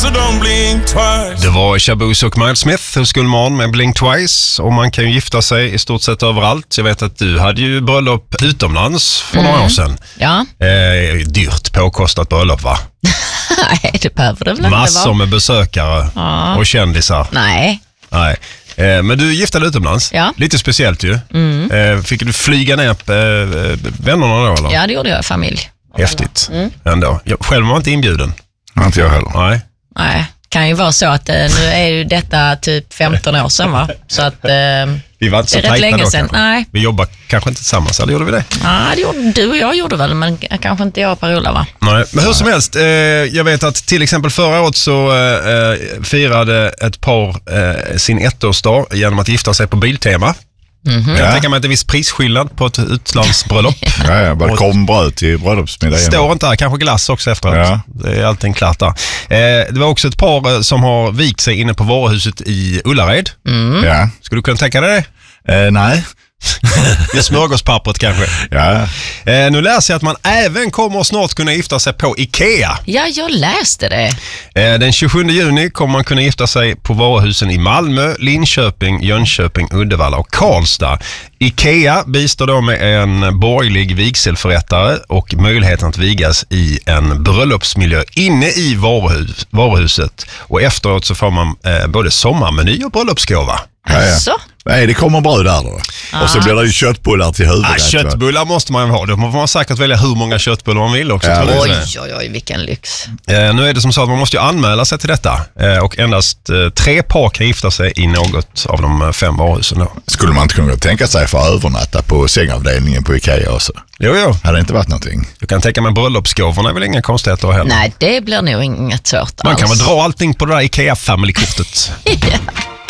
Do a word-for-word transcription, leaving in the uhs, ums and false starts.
so don't blink twice. Det var Shaboos och Miles Smith hos Gullman med Blink Twice. Och man kan ju gifta sig i stort sett överallt. Jag vet att du hade ju bröllop utomlands för mm. några år sedan. Ja. Eh, dyrt påkostat bröllop, va? Nej, det behöver det väl inte vara. Massor med besökare ja. och kändisar. Nej. Nej. Eh, men du gifte dig utomlands. Ja. Lite speciellt ju. Mm. Eh, fick du flyga ner på eh, vännerna då, eller? Ja, det gjorde jag i familj. Häftigt. Mm. Ändå. Jag själv var inte inbjuden. Ja, inte jag heller. Nej. Nej, kan ju vara så att eh, nu är ju detta typ femton år sedan, va? Så att... Eh, vi var inte så det är rätt länge sedan. Nej. Vi jobbar kanske inte tillsammans, eller gjorde vi det? Ja, det gjorde, du och jag gjorde väl, men kanske inte jag och Per-Ola, va? Nej, men hur som helst, eh, jag vet att till exempel förra året så eh, firade ett par eh, sin ettårsdag genom att gifta sig på Biltema. Mm-hmm. Jag Ja. tänker mig att det är viss prisskillnad på ett utlandsbröllop. Ja, ja, bara kombröd till bröllopsmiddagen. Står inte här, kanske glass också efteråt. Ja. Det är allting klart där. Eh, det var också ett par som har vikt sig inne på varuhuset i Ullared. Mm. Ja. Skulle du kunna tänka dig det? Eh, nej. Det är smörgåspappret kanske. Ja. Eh, nu läser jag att man även kommer snart kunna gifta sig på Ikea. Ja, jag läste det. Eh, den tjugosjunde juni kommer man kunna gifta sig på varuhusen i Malmö, Linköping, Jönköping, Uddevalla och Karlstad. Ikea bistår då med en borgerlig vigselförrättare och möjligheten att vigas i en bröllopsmiljö inne i varuhus, varuhuset. Och efteråt så får man eh, både sommarmeny och bröllopsgåva. Ja, ja. Alltså? Nej, det kommer bröd där då. Ah. Och så blir det ju köttbullar till huvudet. Ah, köttbullar måste man ju ha. Då får man säkert välja hur många köttbullar man vill också. Ja, oj, oj, oj, vilken lyx. Eh, nu är det som så att man måste ju anmäla sig till detta. Eh, och endast eh, tre par kan gifta sig i något av de fem varuhusen då. Skulle man inte kunna tänka sig för att övernatta på sängavdelningen på Ikea också? Jo, jo. Hade det inte varit någonting? Du kan tänka mig bröllopsgåvorna är väl inga konstigheter heller. Nej, det blir nog inget svårt Man alls. kan väl dra allting på det där Ikea Family-kortet. Ja.